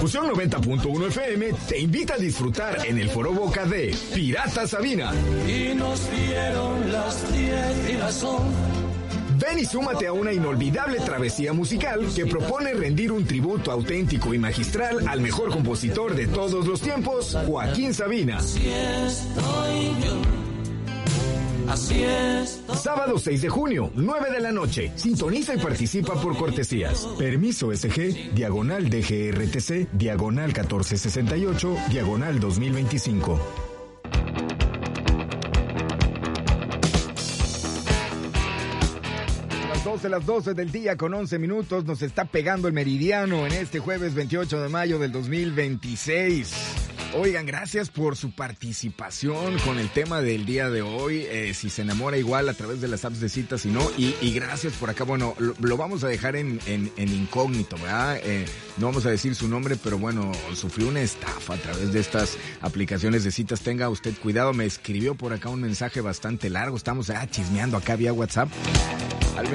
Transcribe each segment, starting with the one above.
Fusión 90.1 FM te invita a disfrutar en el Foro Boca de Pirata Sabina. Y nos dieron las 10 y las son. Ven y súmate a una inolvidable travesía musical que propone rendir un tributo auténtico y magistral al mejor compositor de todos los tiempos, Joaquín Sabina. Así estoy yo. Así es. Sábado 6 de junio, 9 de la noche. Sintoniza y participa por cortesías. Permiso SG, diagonal DGRTC, diagonal 1468, diagonal 2025. Las 12 del día con 11 minutos. Nos está pegando el meridiano en este jueves 28 de mayo del 2026. Oigan, gracias por su participación con el tema del día de hoy. Si se enamora igual a través de las apps de citas, si no, y gracias por acá. Bueno, lo vamos a dejar en incógnito, ¿verdad? No vamos a decir su nombre, pero bueno, sufrió una estafa a través de estas aplicaciones de citas. Tenga usted cuidado, me escribió por acá un mensaje bastante largo. Estamos chismeando acá vía WhatsApp. Al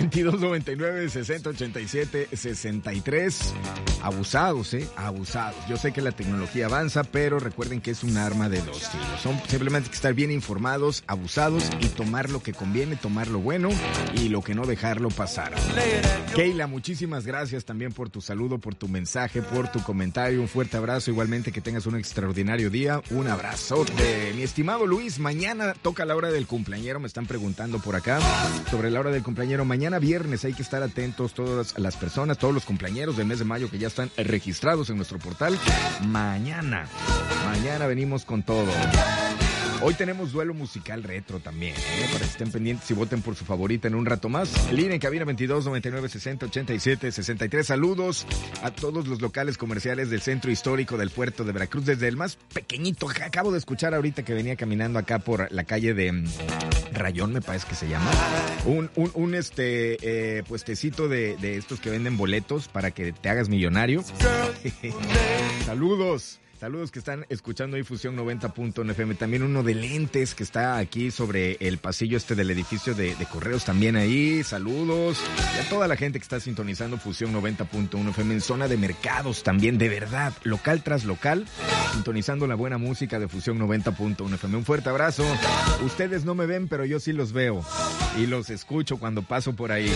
2299-6087-63. Abusados, abusados. Yo sé que la tecnología avanza, pero recuerden que es un arma de dos filos. Son simplemente que estar bien informados, abusados y tomar lo que conviene, tomar lo bueno y lo que no dejarlo pasar. Keila, muchísimas gracias también por tu saludo, por tu mensaje, por tu comentario. Un fuerte abrazo. Igualmente que tengas un extraordinario día. Un abrazote. Mi estimado Luis, mañana toca la hora del cumpleañero. Me están preguntando por acá sobre la hora del cumpleañero. Mañana viernes hay que estar atentos todas las personas, todos los cumpleañeros del mes de mayo que ya están registrados en nuestro portal. Mañana venimos con todo. Hoy tenemos duelo musical retro también, para que estén pendientes y voten por su favorita en un rato más. Línea en cabina 22 99 60 87 63. Saludos a todos los locales comerciales del centro histórico del puerto de Veracruz, desde el más pequeñito. Acabo de escuchar ahorita que venía caminando acá por la calle de Rayón, me parece que se llama. Un puestecito de estos que venden boletos para que te hagas millonario. Saludos que están escuchando ahí Fusión 90.1 FM. También uno de lentes que está aquí sobre el pasillo del edificio de correos también ahí. Saludos. Y a toda la gente que está sintonizando Fusión 90.1 FM en zona de mercados también, de verdad, local tras local, sintonizando la buena música de Fusión 90.1 FM. Un fuerte abrazo. Ustedes no me ven, pero yo sí los veo y los escucho cuando paso por ahí.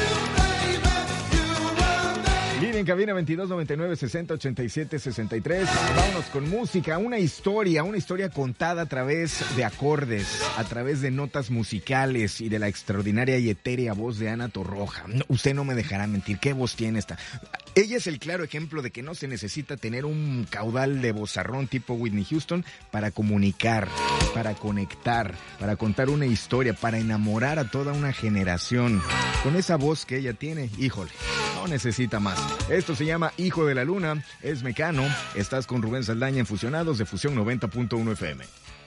Línea en cabina 22 99 60 87 63. Vámonos con música, una historia contada a través de acordes, a través de notas musicales y de la extraordinaria y etérea voz de Ana Torroja. Usted no me dejará mentir, ¿qué voz tiene esta? Ella es el claro ejemplo de que no se necesita tener un caudal de vozarrón tipo Whitney Houston para comunicar, para conectar, para contar una historia, para enamorar a toda una generación. Con esa voz que ella tiene, híjole, no necesita más. Esto se llama Hijo de la Luna, es Mecano. Estás con Rubén Saldaña en Fusionados de Fusión 90.1 FM.